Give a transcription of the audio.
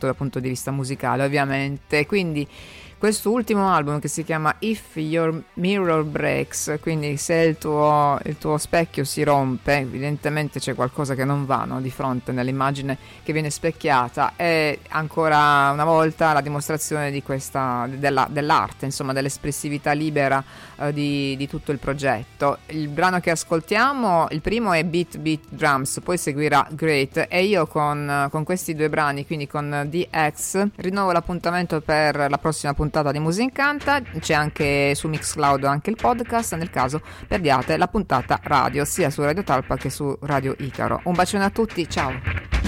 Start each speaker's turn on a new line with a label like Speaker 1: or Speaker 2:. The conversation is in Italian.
Speaker 1: soprattutto dal punto di vista musicale, ovviamente. Quindi questo ultimo album, che si chiama If Your Mirror Breaks, quindi se il tuo specchio si rompe, evidentemente c'è qualcosa che non va, no? Di fronte nell'immagine che viene specchiata, è ancora una volta la dimostrazione di dell'arte, insomma, dell'espressività libera di tutto il progetto. Il brano che ascoltiamo, il primo è Beat Beat Drums, poi seguirà Great, e io con questi due brani, quindi con DX, rinnovo l'appuntamento per la prossima puntata di Musica Incanta. C'è anche su Mixcloud anche il podcast, nel caso perdiate la puntata radio sia su Radio Talpa che su Radio Icaro. Un bacione a tutti, ciao!